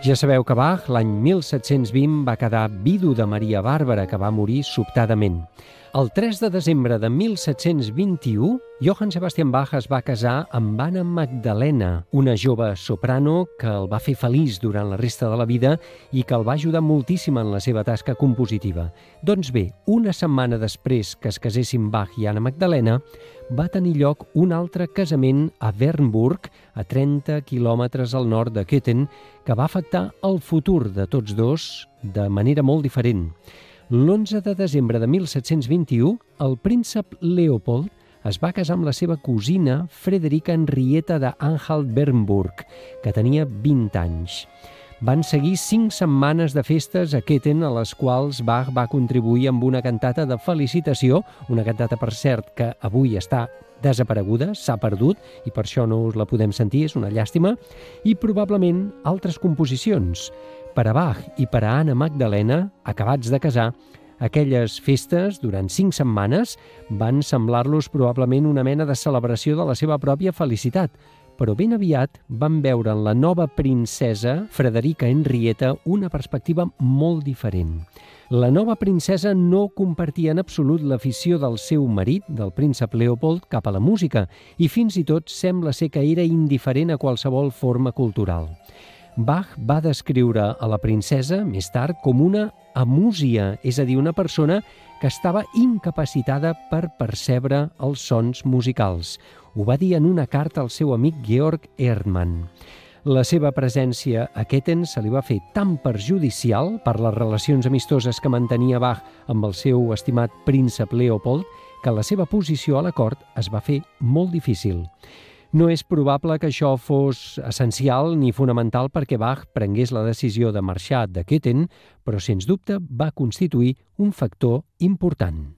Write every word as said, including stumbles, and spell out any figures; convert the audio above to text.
Ja sabeu que Bach, l'any mil set-cents vint, va quedar vidu de Maria Bàrbara, que va morir sobtadament. El tres de desembre de mil set-cents vint-i-u, Johann Sebastian Bach es va casar amb Anna Magdalena, una jove soprano que el va fer feliç durant la resta de la vida i que el va ajudar moltíssim en la seva tasca compositiva. Doncs bé, una setmana després que es casessin Bach i Anna Magdalena, va tenir lloc un altre casament a Bernburg, a trenta quilòmetres al nord de Köthen, que va afectar el futur de tots dos de manera molt diferent. L'onze de desembre de mil set-cents vint-i-u, el príncep Leopold es va casar amb la seva cosina Frederica Henrietta d'Anhalt-Bernburg, que tenia vint anys. Van seguir cinc setmanes de festes a Köthen, a les quals Bach va contribuir amb una cantata de felicitació, una cantata, per cert, que avui està desapareguda, s'ha perdut, i per això no us la podem sentir, és una llàstima, i probablement altres composicions. Per a Bach i per a Anna Magdalena, acabats de casar, aquelles festes, durant cinc setmanes, van semblar-los probablement una mena de celebració de la seva pròpia felicitat, però ben aviat van veure en la nova princesa, Frederica Henrietta, una perspectiva molt diferent. La nova princesa no compartia en absolut l'afició del seu marit, del príncep Leopold, cap a la música, i fins i tot sembla ser que era indiferent a qualsevol forma cultural. Bach va descriure a la princesa, més tard, com una amúsia, és a dir, una persona que estava incapacitada per percebre els sons musicals. Ho va dir en una carta al seu amic Georg Erdmann. La seva presència a Köthen se li va fer tan perjudicial per les relacions amistoses que mantenia Bach amb el seu estimat príncep Leopold que la seva posició a la cort es va fer molt difícil. No és probable que això fos essencial ni fonamental perquè Bach prengués la decisió de marxar de Köthen, però sens dubte va constituir un factor important.